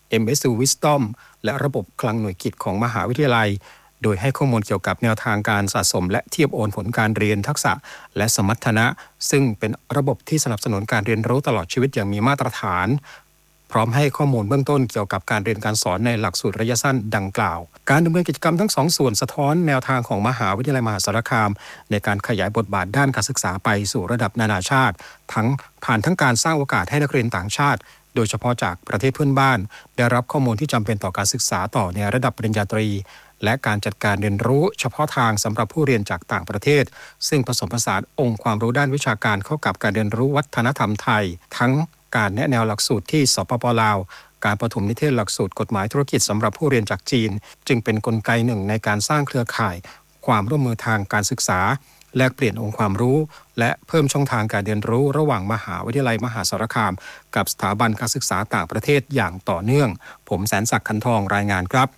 MSU Wisdom และระบบคลังหน่วยกิตของมหาวิทยาลัยโดยให้ข้อมูลเกี่ยวกับแนวทางการสะสมและเทียบโอนผลการเรียนทักษะและสมรรถนะซึ่งเป็นระบบที่สนับสนุนการเรียนรู้ตลอดชีวิตอย่างมีมาตรฐานพร้อมให้ข้อมูลเบื้องต้นเกี่ยวกับการเรียนการสอนในหลักสูตรระยะสั้นดังกล่าวการดำเนินกิจกรรมทั้งสองส่วนสะท้อนแนวทางของมหาวิทยาลัยมหาสารคามในการขยายบทบาทด้านการศึกษาไปสู่ระดับนานาชาติผ่านทั้งการสร้างโอกาสให้นักเรียนต่างชาติโดยเฉพาะจากประเทศเพื่อนบ้านได้รับข้อมูลที่จำเป็นต่อการศึกษาต่อในระดับปริญญาตรีและการจัดการเรียนรู้เฉพาะทางสำหรับผู้เรียนจากต่างประเทศซึ่งผสมผสานองค์ความรู้ด้านวิชาการเข้ากับการเรียนรู้วัฒนธรรมไทยทั้งการแนะแนวหลักสูตรที่สปป.ลาวการประถมนิเทศหลักสูตรกฎหมายธุรกิจสำหรับผู้เรียนจากจีนจึงเป็นกลไกหนึ่งในการสร้างเครือข่ายความร่วมมือทางการศึกษาแลกเปลี่ยนองค์ความรู้และเพิ่มช่องทางการเรียนรู้ระหว่างมหาวิทยาลัยมหาสารคามกับสถาบันการศึกษาต่างประเทศอย่างต่อเนื่องผมแสนศักดิ์ขันทองรายงานครับ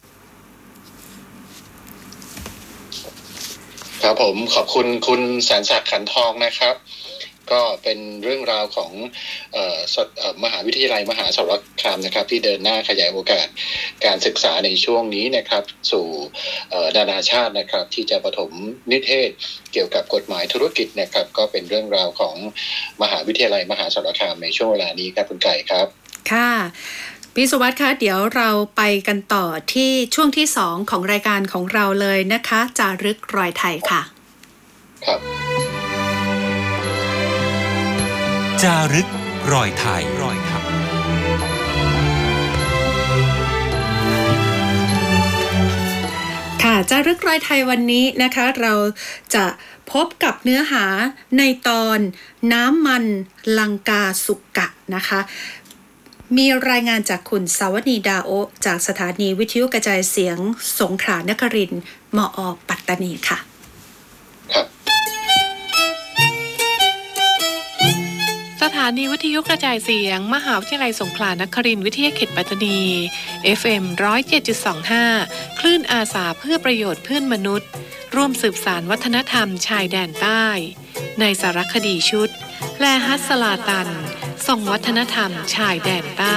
ครับผมขอบคุณคุณแสนศักดิ์ขันทองนะครับก็เป็นเรื่องราวของมหาวิทยาลัยมหาสารคามนะครับที่เดินหน้าขยายโอกาสการศึกษาในช่วงนี้นะครับสู่นานาชาตินะครับที่จะประถมนิเทศเกี่ยวกับกฎหมายธุรกิจนะครับก็เป็นเรื่องราวของมหาวิทยาลัยมหาสารคามในช่วงเวลานี้ครับคุณไก่ครับค่ะพี่สุวัสดิ์คะเดี๋ยวเราไปกันต่อที่ช่วงที่2ของรายการของเราเลยนะคะจารึกรอยไทยค่ะครับจารึกรอยไทยค่ะจารึกรอยไทยวันนี้นะคะเราจะพบกับเนื้อหาในตอนน้ำมันลังกาสุกะนะคะมีรายงานจากคุณสาวนีดาโอจากสถานีวิทยุกระจายเสียงสงขลานครินทร์มอ.ปัตตานีค่ะสถานีวิทยุกระจายเสียงมหาวิทยาลัยสงขลานครินทร์วิทยาเขตปัตตานี FM 107.25 คลื่นอาสาเพื่อประโยชน์เพื่อนมนุษย์ร่วมสืบสานวัฒนธรรมชายแดนใต้ในสารคดีชุดแลฮัสสลาตันส่งวัฒนธรรมชายแดนใต้